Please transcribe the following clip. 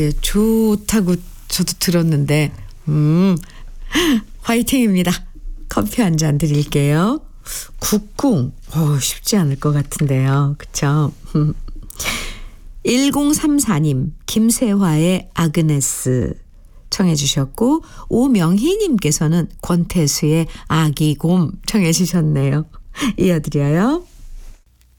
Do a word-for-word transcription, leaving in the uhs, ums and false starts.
네, 좋다고 저도 들었는데 음 화이팅입니다. 커피 한 잔 드릴게요. 국궁 어, 쉽지 않을 것 같은데요. 그쵸? 일공삼사 님 김세화의 아그네스 청해 주셨고 오명희님께서는 권태수의 아기곰 청해 주셨네요. 이어드려요.